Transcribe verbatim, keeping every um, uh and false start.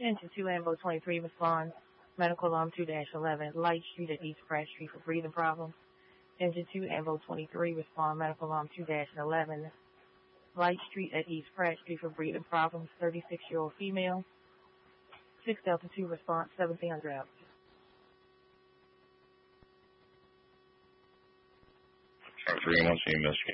Engine two, Ambo twenty-three, responds. Medical alarm two dash eleven, Light Street at East Pratt Street for breathing problems. Engine two, Ambo twenty-three, respond. Medical alarm two dash eleven, Light Street at East Pratt Street for breathing problems. thirty-six-year-old female. six Delta two, response, seventeen hundred hours. three one, see you, Michigan.